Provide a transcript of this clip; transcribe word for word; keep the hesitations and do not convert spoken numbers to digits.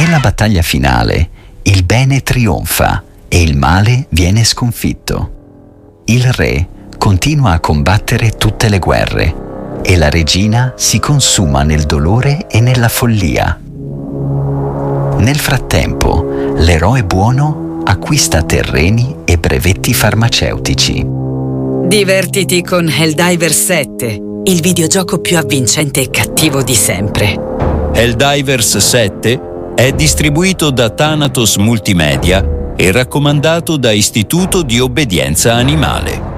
Nella battaglia finale, il bene trionfa e il male viene sconfitto. Il re continua a combattere tutte le guerre e la regina si consuma nel dolore e nella follia. Nel frattempo, l'eroe buono acquista terreni e brevetti farmaceutici. Divertiti con Helldivers sette, il videogioco più avvincente e cattivo di sempre. Helldivers sette è distribuito da Thanatos Multimedia e raccomandato da Istituto di Obbedienza Animale.